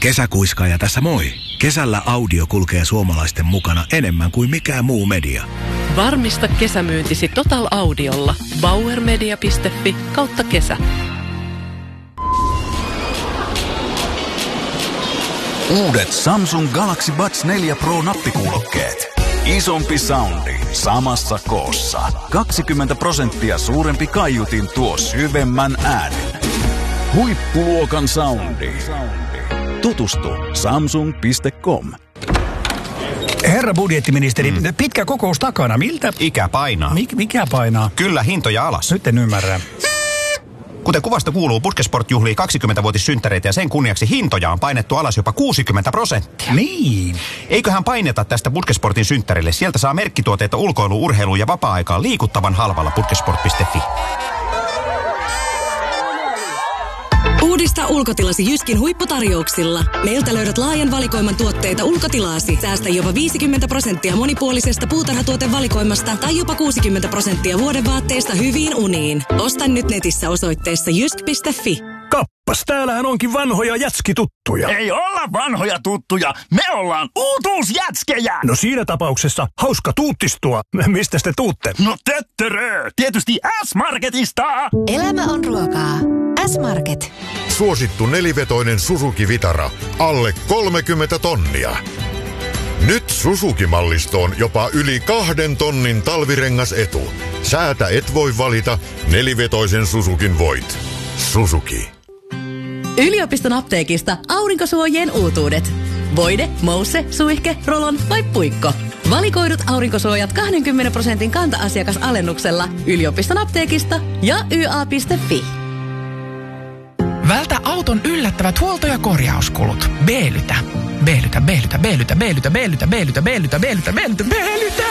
Kesäkuiskaaja tässä moi. Kesällä audio kulkee suomalaisten mukana enemmän kuin mikään muu media. Varmista kesämyyntisi Total Audiolla. bauermedia.fi/kesä. Uudet Samsung Galaxy Buds 4 Pro nappikuulokkeet. Isompi soundi samassa koossa. 20% suurempi kaiutin tuo syvemmän äänen. Huippuluokan soundi. Tutustu samsung.com. Herra budjettiministeri, pitkä kokous takana. Miltä? Ikä painaa. Mikä painaa? Kyllä, hintoja alas. Nyt en ymmärrä. Kuten kuvasta kuuluu, Puskesport juhlii 20-vuotissynttäreitä ja sen kunniaksi hintoja on painettu alas jopa 60%. Niin. Eiköhän paineta tästä Puskesportin synttärille. Sieltä saa merkkituotteita ulkoiluun, urheiluun ja vapaa-aikaan liikuttavan halvalla puskesport.fi. Uudista ulkotilasi Jyskin huipputarjouksilla. Meiltä löydät laajan valikoiman tuotteita ulkotilaasi. Säästä jopa 50% monipuolisesta puutarhatuotevalikoimasta tai jopa 60% vuodevaatteista hyviin uniin. Osta nyt netissä osoitteessa jysk.fi. Kappas, täällähän onkin vanhoja jätskituttuja. Ei olla vanhoja tuttuja, me ollaan uutuusjätskejä! No siinä tapauksessa hauska tuuttistua. Mistä te tuutte? No töttörö, tietysti S-Marketista! Elämä on ruokaa. S-Market. Suosittu nelivetoinen Suzuki Vitara, alle 30 tonnia. Nyt Suzuki-mallistoon jopa yli 2 tonnin talvirengasetu. Säätä et voi valita, nelivetoisen Suzukin voit. Suzuki. Yliopiston apteekista aurinkosuojien uutuudet. Voide, mousse, suihke, rolon vai puikko. Valikoidut aurinkosuojat 20% kanta-asiakasalennuksella yliopiston apteekista ja YA.fi. Vältä auton yllättävät huolto- ja korjauskulut. B-lytä. B-lytä, B-lytä, B-lytä, B-lytä, B-lytä, B-lytä, B-lytä, B-lytä, B-lytä, B-lytä.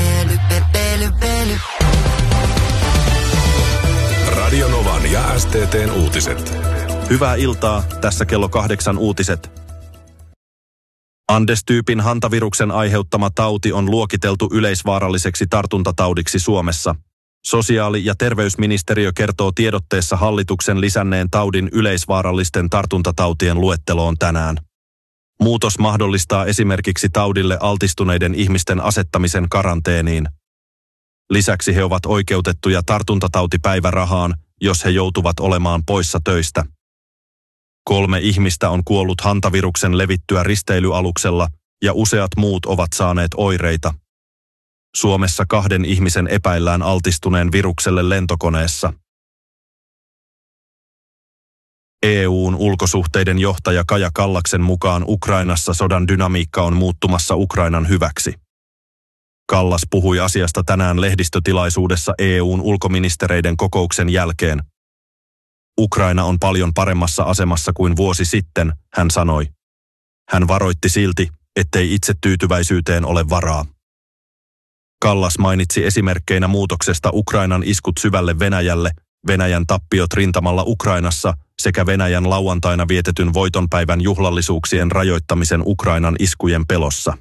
Radio Novan ja STT:n uutiset. Hyvää iltaa, tässä kello 8 uutiset. Andes-tyypin hantaviruksen aiheuttama tauti on luokiteltu yleisvaaralliseksi tartuntataudiksi Suomessa. Sosiaali- ja terveysministeriö kertoo tiedotteessa hallituksen lisänneen taudin yleisvaarallisten tartuntatautien luetteloon tänään. Muutos mahdollistaa esimerkiksi taudille altistuneiden ihmisten asettamisen karanteeniin. Lisäksi he ovat oikeutettuja tartuntatautipäivärahaan, jos he joutuvat olemaan poissa töistä. 3 ihmistä on kuollut hantaviruksen levittyä risteilyaluksella ja useat muut ovat saaneet oireita. Suomessa 2 ihmisen epäillään altistuneen virukselle lentokoneessa. EU:n ulkosuhteiden johtaja Kaja Kallaksen mukaan Ukrainassa sodan dynamiikka on muuttumassa Ukrainan hyväksi. Kallas puhui asiasta tänään lehdistötilaisuudessa EU:n ulkoministereiden kokouksen jälkeen. Ukraina on paljon paremmassa asemassa kuin vuosi sitten, hän sanoi. Hän varoitti silti, ettei itsetyytyväisyyteen ole varaa. Kallas mainitsi esimerkkeinä muutoksesta Ukrainan iskut syvälle Venäjälle, Venäjän tappiot rintamalla Ukrainassa sekä Venäjän lauantaina vietetyn voitonpäivän juhlallisuuksien rajoittamisen Ukrainan iskujen pelossa.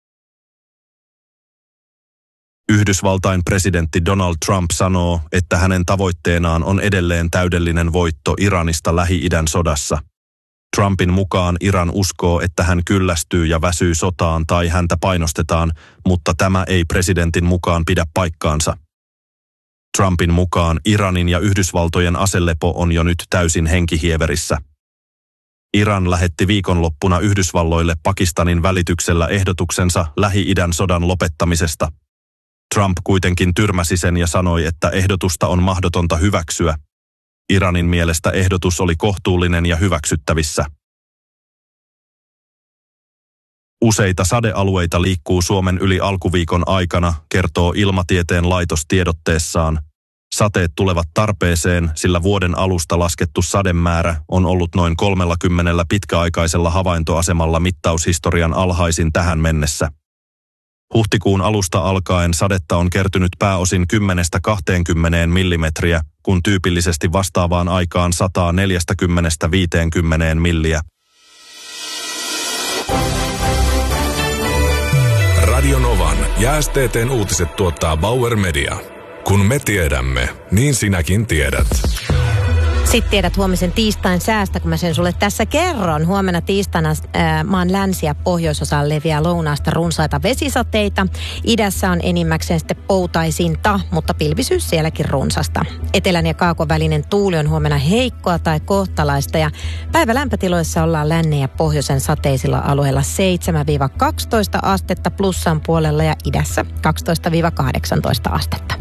Yhdysvaltain presidentti Donald Trump sanoo, että hänen tavoitteenaan on edelleen täydellinen voitto Iranista Lähi-idän sodassa. Trumpin mukaan Iran uskoo, että hän kyllästyy ja väsyy sotaan tai häntä painostetaan, mutta tämä ei presidentin mukaan pidä paikkaansa. Trumpin mukaan Iranin ja Yhdysvaltojen aselepo on jo nyt täysin henkihieverissä. Iran lähetti viikonloppuna Yhdysvalloille Pakistanin välityksellä ehdotuksensa Lähi-idän sodan lopettamisesta. Trump kuitenkin tyrmäsi sen ja sanoi, että ehdotusta on mahdotonta hyväksyä. Iranin mielestä ehdotus oli kohtuullinen ja hyväksyttävissä. Useita sadealueita liikkuu Suomen yli alkuviikon aikana, kertoo Ilmatieteen laitos tiedotteessaan. Sateet tulevat tarpeeseen, sillä vuoden alusta laskettu sademäärä on ollut noin 30 pitkäaikaisella havaintoasemalla mittaushistorian alhaisin tähän mennessä. Huhtikuun alusta alkaen sadetta on kertynyt pääosin 10–20 millimetriä, kun tyypillisesti vastaavaan aikaan 140–50 milliä. Radio Novan ja STT:n uutiset tuottaa Bauer Media. Kun me tiedämme, niin sinäkin tiedät. Sitten tiedät huomisen tiistain säästä, kun mä sen sulle tässä kerron. Huomenna tiistaina maan länsi- ja pohjoisosaan leviää lounaasta runsaita vesisateita. Idässä on enimmäkseen sitten poutaisinta, mutta pilvisyys sielläkin runsasta. Etelän ja kaakon välinen tuuli on huomenna heikkoa tai kohtalaista ja päivälämpötiloissa ollaan lännen ja pohjoisen sateisilla alueilla 7-12 astetta plussan puolella ja idässä 12-18 astetta.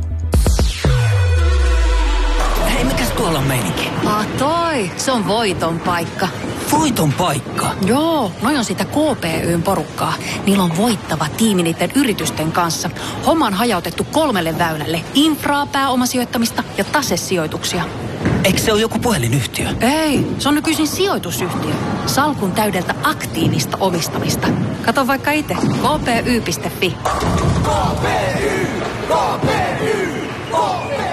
Hei, mikäs tuolla on meininki? Toi, se on voiton paikka. Voiton paikka? Joo, noi on sitä KPY:n porukkaa. Niillä on voittava tiimi niiden yritysten kanssa. Homma on hajautettu 3 väylälle. Infraa, pääomasijoittamista ja tasesijoituksia. Eikö se ole joku puhelinyhtiö? Ei, se on nykyisin sijoitusyhtiö. Salkun täydeltä aktiivista omistamista. Kato vaikka itse. kpy.fi. KPY, KPY, KPY.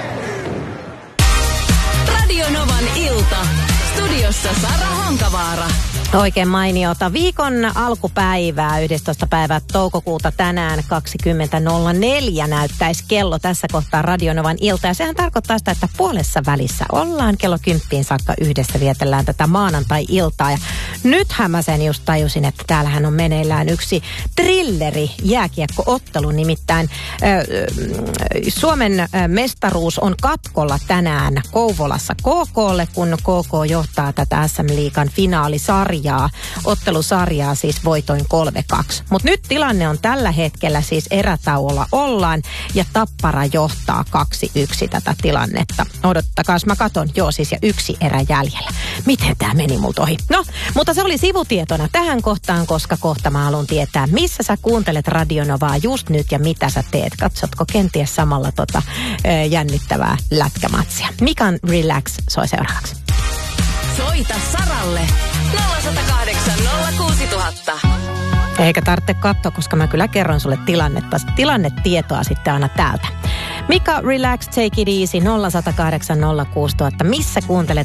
Radio Novan ilta. Studiossa Sara Honkavaara. Oikein mainiota. Viikon alkupäivää, 11. päivää toukokuuta tänään 20.04 näyttäisi kello tässä kohtaa Radio Novan ilta. Ja sehän tarkoittaa sitä, että puolessa välissä ollaan kello 10 saakka yhdessä vietellään tätä maanantai-iltaa. Ja nythän mä sen just tajusin, että täällähän on meneillään yksi trilleri jääkiekkoottelu. Nimittäin Suomen mestaruus on katkolla tänään Kouvolassa KK:lle, kun KK johtaa tätä SM-liigan finaalisarjaa. Ottelusarjaa siis voitoin 3-2. Mutta nyt tilanne on tällä hetkellä siis erätauolla ollaan ja Tappara johtaa 2-1 tätä tilannetta. Odottakaas mä katon, joo siis ja 1 erä jäljellä. Miten tää meni multa ohi? No, mutta se oli sivutietona tähän kohtaan, koska kohta mä haluan tietää, missä sä kuuntelet Radio Novaa just nyt ja mitä sä teet. Katsotko kenties samalla jännittävää lätkämatsia. Mikan Relax soi seuraavaksi. Soita Saralle 0108 06000. Eikä tarvitse katsoa, koska mä kyllä kerron sulle tilannetietoa sitten aina täältä. Mika Relax, Take It Easy 0108 06000. Missä kuuntelet